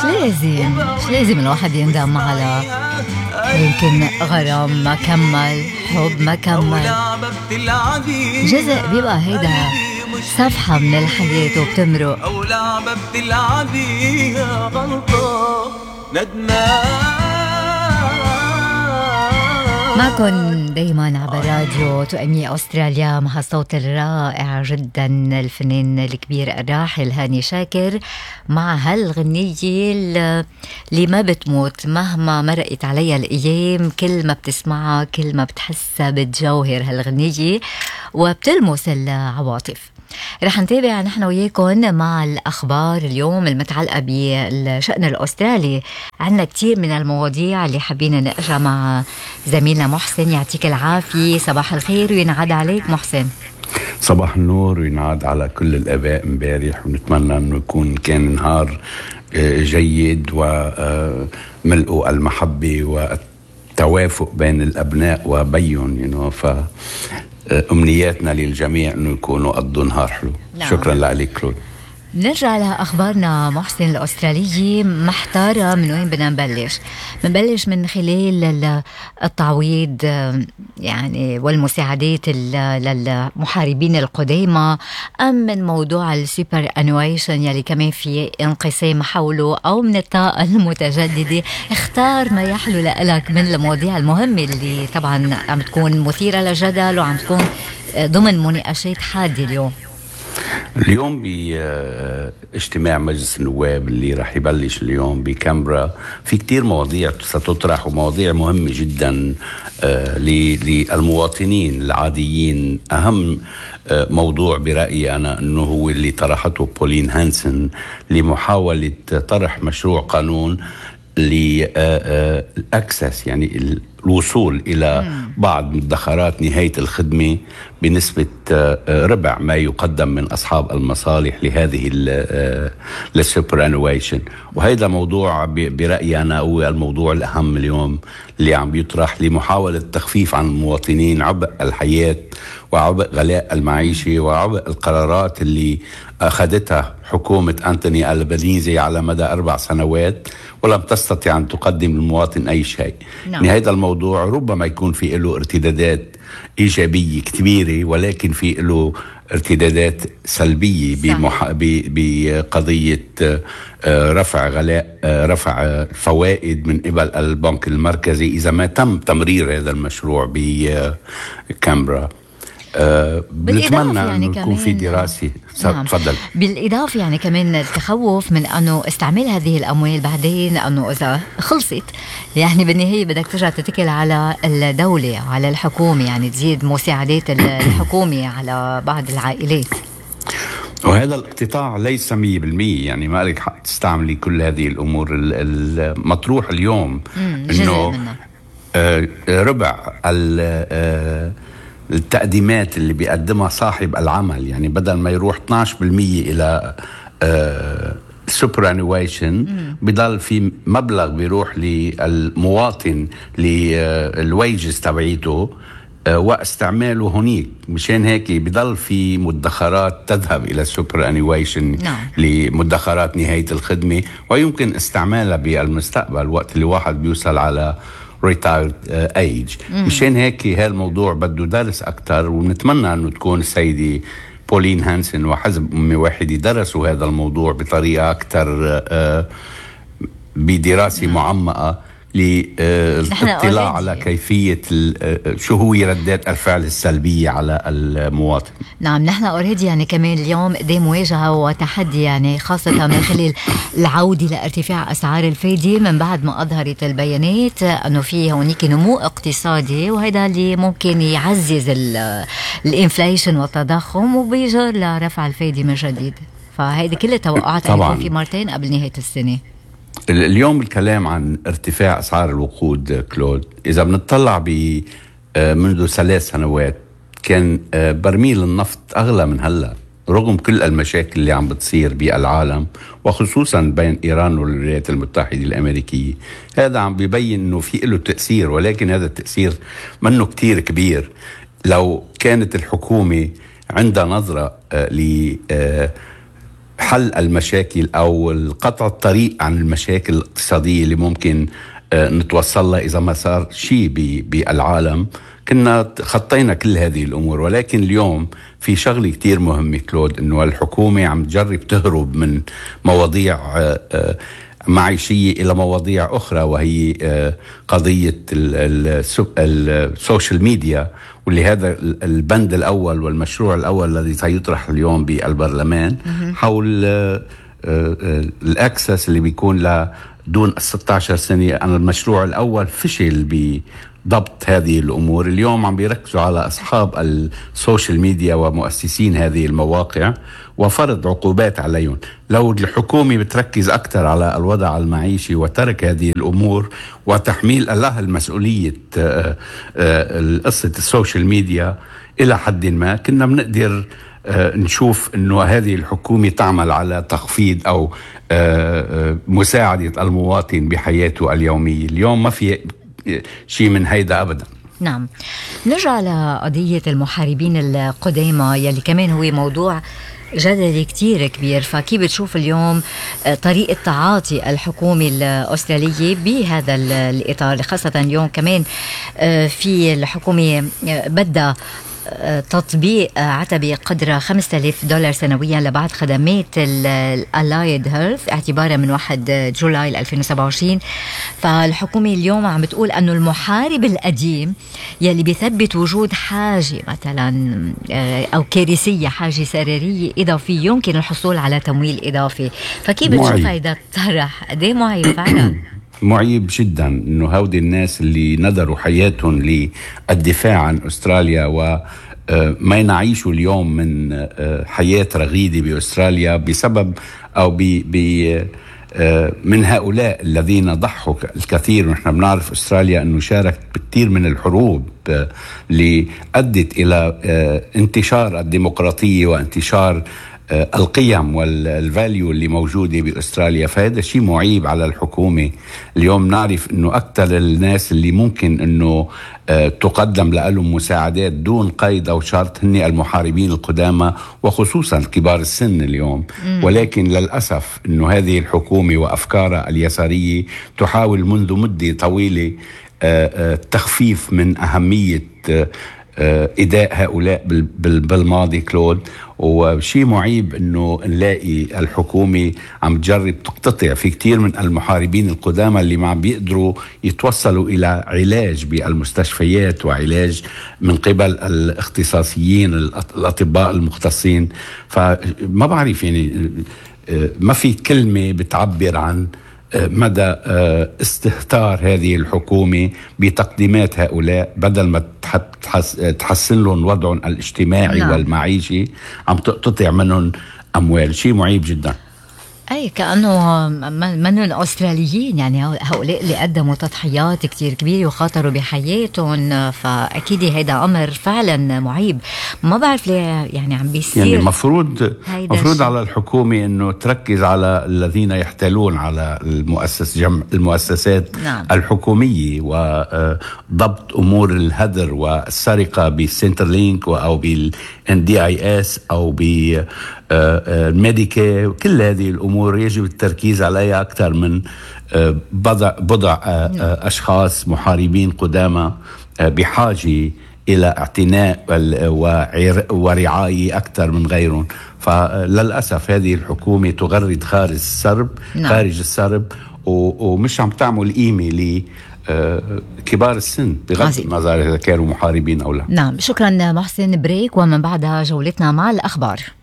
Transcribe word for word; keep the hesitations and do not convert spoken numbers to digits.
لازم مش لازم الواحد يندم على يمكن غرام ما كمل، حب ما كمل، جزء بيبقى هيدا صفحة من الحياة وبتمرق. أو لعبة بتلعبيها غلطة ندمان. معكن دايما عبر راديو توأمي أستراليا مع الصوت الرائع جدا الفنان الكبير الراحل هاني شاكر، مع هالغنية اللي ما بتموت مهما مرقت عليها الأيام، كل ما بتسمعها كل ما بتحسها بتجوهر هالغنية وبتلمس العواطف. رح نتابع نحن وياكم مع الأخبار اليوم المتعلقة بالشأن الأسترالي. عنا كتير من المواضيع اللي حابين نقرأ مع زميلنا محسن. يعطيك العافية، صباح الخير وينعاد عليك محسن. صباح النور وينعاد على كل الآباء امبارح، ونتمنى أنه يكون كان نهار جيد وملء المحبة والتوافق بين الأبناء وبيهم you know. ف أمنياتنا للجميع أنه يكونوا قضوا نهار حلو. نعم. شكرا لك كلود. نرجع لأخبارنا محسن الأسترالية. محتارة من وين بدنا نبلش؟ بنبلش من خلال التعويض يعني والمساعدات للمحاربين القدامى، أم من موضوع السوبر أنويشن يلي كمان في انقسام حوله، أو من الطاقة المتجددة؟ اختار ما يحلو لك من المواضيع المهمة اللي طبعا عم تكون مثيرة للجدل وعم تكون ضمن مناقشات حادة اليوم. اليوم باجتماع مجلس النواب اللي راح يبلش اليوم بكامبرا في كتير مواضيع ستطرح، ومواضيع مهمة جدا للمواطنين العاديين. أهم موضوع برأيي أنا أنه هو اللي طرحته بولين هانسن لمحاولة طرح مشروع قانون للأكسس، يعني الوصول إلى بعض مدخرات نهاية الخدمة بنسبة ربع ما يقدم من أصحاب المصالح لهذه للسوبر أنويشن. وهذا موضوع برأيي أنا هو الموضوع الأهم اليوم اللي عم بيطرح لمحاولة التخفيف عن المواطنين عبء الحياة وعبء غلاء المعيشة وعبء القرارات اللي أخذتها حكومة أنتوني ألبانيزي على مدى أربع سنوات ولم تستطع أن تقدم للمواطن أي شيء. نعم. يعني هذا الموضوع ربما يكون فيه له ارتدادات إيجابية كبيرة، ولكن فيه له ارتدادات سلبية بمح... ب... بقضية رفع غلاء رفع فوائد من قبل البنك المركزي إذا ما تم تمرير هذا المشروع بكامبرا. أه بنتمنى يعني أنه يكون في دراسة. نعم. تفضل. بالإضافة يعني كمان التخوف من أنه استعمال هذه الأموال بعدين أنه إذا خلصت يعني بالنهاية بدك ترجع تتكل على الدولة على الحكومة، يعني تزيد مساعدات الحكومة على بعض العائلات. وهذا الاقتطاع ليس مية بالمية، يعني ما لك حق تستعملي كل هذه الأمور. المطروح اليوم أنه آه ربع ال التقديمات اللي بيقدمها صاحب العمل، يعني بدل ما يروح اثني عشر بالمية إلى سوبر أنويشن بضل في مبلغ بيروح للمواطن للويجز تبعيته واستعماله هنيك. مشان هيك بضل في مدخرات تذهب إلى السوبر أنويشن لمدخرات نهاية الخدمة، ويمكن استعمالها بالمستقبل وقت اللي واحد بيوصل على retired age. مشان هيك هالموضوع بده درس أكتر، ونتمنى أنه تكون السيدة بولين هانسن وحزب أمي واحد درسوا هذا الموضوع بطريقة أكتر بدراسة معمقة للاطلاع على كيفية شو هو ردات الفعل السلبية على المواطن. نعم، نحن أوريدي يعني كمان اليوم قدام مواجهة وتحدي، يعني خاصة من خلال العودة لارتفاع أسعار الفايدة من بعد ما أظهرت البيانات أنه في هونيك نمو اقتصادي، وهذا اللي ممكن يعزز الانفليشن والتضخم وبيجر لرفع الفايدة من جديد. فهيدي كل التوقعات طبعا في مرتين قبل نهاية السنة. اليوم الكلام عن ارتفاع أسعار الوقود كلود، إذا بنطلع ب منذ ثلاث سنوات كان برميل النفط أغلى من هلأ رغم كل المشاكل اللي عم بتصير بالعالم وخصوصا بين إيران والولايات المتحدة الأمريكية. هذا عم بيبين أنه في له تأثير، ولكن هذا التأثير منه كتير كبير. لو كانت الحكومة عندها نظرة ل حل المشاكل أو قطع الطريق عن المشاكل الاقتصادية اللي ممكن نتوصل لها إذا ما صار شيء بالعالم. كنا خطينا كل هذه الأمور، ولكن اليوم في شغلة كتير مهمة كلود، إنه الحكومة عم تجرب تهرب من مواضيع معيشية إلى مواضيع أخرى، وهي قضية السوشيال ميديا، واللي هذا البند الأول والمشروع الأول الذي سيطرح اليوم بالبرلمان حول الأكسس اللي بيكون ل دون ستة عشر سنة. أنا المشروع الأول فشل بضبط هذه الأمور. اليوم عم بيركزوا على أصحاب السوشيال ميديا ومؤسسين هذه المواقع وفرض عقوبات عليهم. لو الحكومة بتركز أكثر على الوضع المعيشي وترك هذه الأمور وتحميل لها المسؤولية قصة السوشيال ميديا إلى حد ما، كنا بنقدر نشوف أنه هذه الحكومة تعمل على تخفيض أو مساعدة المواطن بحياته اليومية. اليوم ما في شيء من هيدا أبدا. نعم، نرجع لقضية المحاربين القدامى يلي كمان هو موضوع جدلي كتير كبير. فكيف بتشوف اليوم طريقة تعاطي الحكومة الأسترالية بهذا الإطار، خاصة اليوم كمان في الحكومة بدأ تطبيق عتبة قدرها خمسة آلاف دولار سنويا لبعض خدمات الألايد هيلث اعتبارا من واحد جولاي ألفين وسبعة وعشرين. فالحكومة اليوم عم بتقول أنه المحارب القديم يلي بيثبت وجود حاجة مثلا أو كارثية، حاجة سريرية إضافية، يمكن الحصول على تمويل إضافي. فكيف بتشوف هيدا الطرح؟ قديه معيب فعلا؟ معيب جدا انه هودي الناس اللي نذروا حياتهم للدفاع عن استراليا وما نعيشوا اليوم من حياة رغيدة باستراليا بسبب او ب من هؤلاء الذين ضحوا الكثير. ونحن بنعرف استراليا انه شاركت بكثير من الحروب اللي ادت الى انتشار الديمقراطية وانتشار القيم والفاليو اللي موجودة بأستراليا. فهذا شيء معيب على الحكومة. اليوم نعرف أنه أكثر الناس اللي ممكن أنه تقدم لهم مساعدات دون قيد أو شرط هن المحاربين القدامى وخصوصا كبار السن اليوم. م. ولكن للأسف أنه هذه الحكومة وأفكارها اليسارية تحاول منذ مدة طويلة التخفيف من أهمية إداء هؤلاء بالماضي كلود. وشيء معيب انه نلاقي الحكومة عم تجرب تقتطع في كتير من المحاربين القدامى اللي ما عم بيقدروا يتوصلوا الى علاج بالمستشفيات وعلاج من قبل الاختصاصيين الاطباء المختصين. فما بعرف يعني ما في كلمة بتعبر عن مدى استهتار هذه الحكومة بتقديمات هؤلاء. بدل ما تحسن لهم وضعهم الاجتماعي نعم. والمعيشي عم تقطع منهم أموال. شيء معيب جدا. أي كأنه منهم أستراليين، يعني هؤلاء اللي قدموا تضحيات كتير كبيرة وخاطروا بحياتهم. فأكيد هيدا أمر فعلا معيب. ما بعرف ليه يعني عم بيصير. يعني مفروض مفروض على الحكومة إنه تركز على الذين يحتالون على المؤسس جمع المؤسسات نعم. الحكومية وضبط أمور الهدر والسرقة بالسنترلينك أو بالإن دي آي إس أو ب الميديكي. كل هذه الأمور يجب التركيز عليها أكثر من بضع, بضع أشخاص محاربين قدامى بحاجة إلى اعتناء ورعاية أكثر من غيرهم. فللأسف هذه الحكومة تغرد خارج السرب نعم. خارج السرب ومش عم تعمل قيمة ل كبار السن بغض النظر إذا كانوا محاربين أو لا. نعم، شكرا محسن. بريك ومن بعدها جولتنا مع الأخبار.